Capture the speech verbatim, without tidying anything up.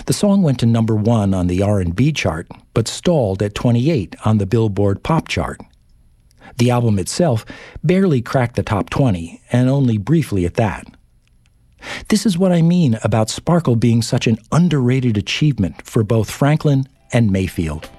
The song went to number one on the R and B chart, but stalled at twenty-eight on the Billboard pop chart. The album itself barely cracked the top twenty, and only briefly at that. This is what I mean about Sparkle being such an underrated achievement for both Franklin and Mayfield.